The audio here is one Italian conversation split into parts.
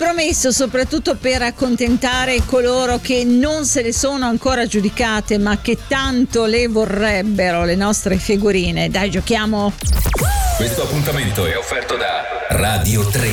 promesso, soprattutto per accontentare coloro che non se le sono ancora aggiudicate ma che tanto le vorrebbero, le nostre figurine. Dai, giochiamo. Questo appuntamento è offerto da Radio 3.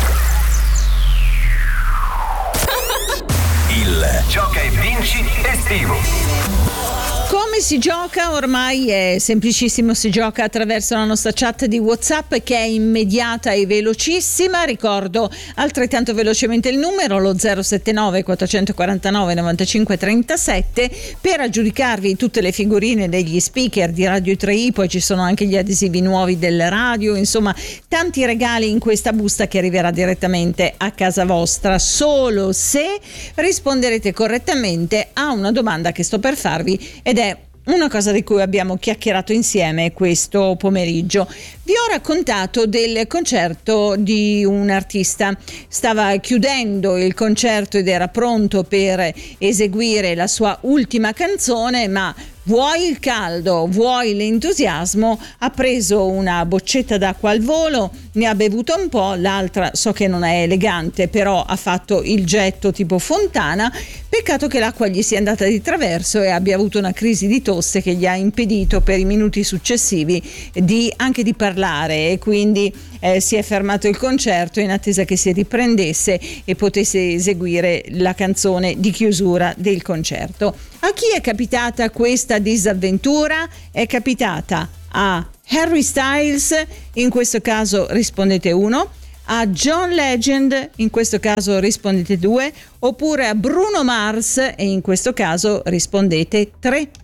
Il Gioca e Vinci estivo. Come si gioca? Ormai è semplicissimo, si gioca attraverso la nostra chat di WhatsApp che è immediata e velocissima. Ricordo altrettanto velocemente il numero, lo 079 449 95 37, per aggiudicarvi tutte le figurine degli speaker di Radio 3i. Poi ci sono anche gli adesivi nuovi del radio, insomma tanti regali in questa busta che arriverà direttamente a casa vostra, solo se risponderete correttamente a una domanda che sto per farvi, ed è una cosa di cui abbiamo chiacchierato insieme questo pomeriggio. Vi ho raccontato del concerto di un artista. Stava chiudendo il concerto ed era pronto per eseguire la sua ultima canzone, ma vuoi il caldo, vuoi l'entusiasmo, ha preso una boccetta d'acqua al volo, ne ha bevuto un po', l'altra so che non è elegante, però ha fatto il getto tipo fontana. Peccato che l'acqua gli sia andata di traverso e abbia avuto una crisi di tosse che gli ha impedito per i minuti successivi anche di parlare, e quindi si è fermato il concerto in attesa che si riprendesse e potesse eseguire la canzone di chiusura del concerto. A chi è capitata questa disavventura? È capitata a Harry Styles, in questo caso rispondete 1, a John Legend, in questo caso rispondete 2, oppure a Bruno Mars, e in questo caso rispondete 3.